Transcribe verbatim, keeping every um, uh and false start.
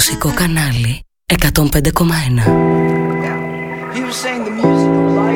Μουσικό κανάλι εκατόν πέντε κόμμα ένα. He was saying the music of life.